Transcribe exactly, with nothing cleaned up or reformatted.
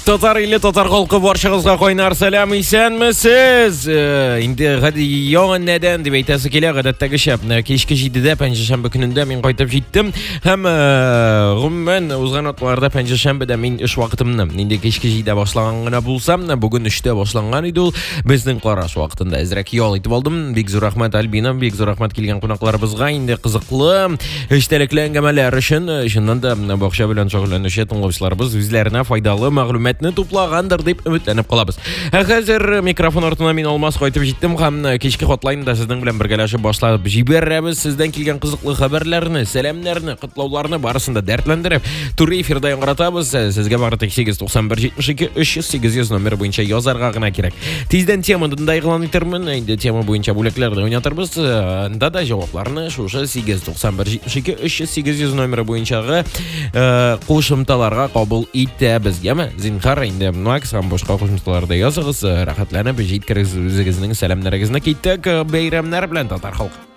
Татар или татар халқы баршаңызға қойнар сәлем, исәнмісіз? Инде ғады яңын нәдән деп әйтәсі келе ғадаттағы шәп. Кешкі жидіде пәнжішәмбі күнінде мен қайтып жеттім. Хәм ғұммен ұзған атларда пәнжішәмбіде мен үш вақытымны. Инде кешкі жиде башлағанғына болсам, бүгін үште башланған еді ол. Біздің қараш вақытында әзірәк ял етіп алдым. Бек зор рахмет Альбина, бек зор рахмет келген қонақларыбызға. Инде қызықлы іштәлеклі әңгімелер үшін шыннан да бақша білен шағыланушы тыңлаушыларыбыз өзлеріне файдалы мәғлүмәтні туплағандыр деп үміттеніп қалабыз. Қазір микрофон артына мен Алмас қайтып жеттім. Хам кешкі хотлайнда сіздің білен біргелешіп башлап жібереміз. Сізден келген қызықлы хабарларны, сәлемлерні, құтлауларны барысында дәртлендіріп туры эфирді яңғыратабыз. Сізге бағыт сегіз тоқсан бір жетміш екі үш жүз сегіз жүз номер бойынша язарға ғына керек. Тезден теманы дайғылан етермін. Енді тема бойынша бөлеклерді ойнатырбыз. Да да жауапларны шушы сегіз тоқсан бір жетміш екі үш жүз сегіз жүз номері бойыншағы қошымталарға қабыл итәбізге ме? Зинхар инде максам бошқа қошымталарды язығыз. Рахатланып жеткіріз өзіңіздің сәлемдеріңізді кеттік. Бейрамнар білен татар халқы.